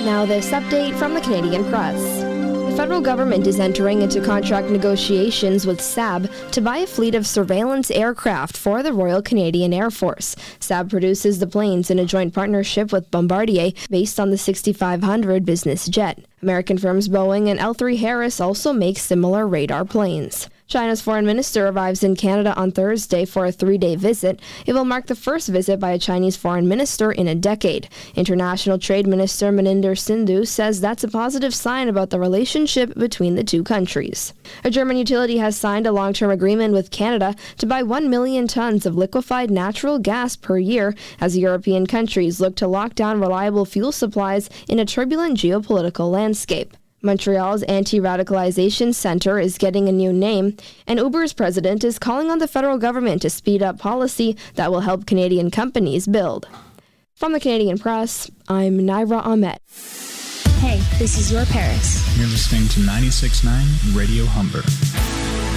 Now this update from the Canadian Press. The federal government is entering into contract negotiations with Saab to buy a fleet of surveillance aircraft for the Royal Canadian Air Force. Saab produces the planes in a joint partnership with Bombardier based on the 6500 business jet. American firms Boeing and L3Harris also make similar radar planes. China's foreign minister arrives in Canada on Thursday for a 3-day visit. It will mark the first visit by a Chinese foreign minister in a decade. International Trade Minister Maninder Sindhu says that's a positive sign about the relationship between the two countries. A German utility has signed a long-term agreement with Canada to buy 1 million tons of liquefied natural gas per year as European countries look to lock down reliable fuel supplies in a turbulent geopolitical landscape. Montreal's Anti-Radicalization Centre is getting a new name, and Uber's president is calling on the federal government to speed up policy that will help Canadian companies build. From the Canadian Press, I'm Naira Ahmed. Hey, this is Your Paris. You're listening to 96.9 Radio Humber.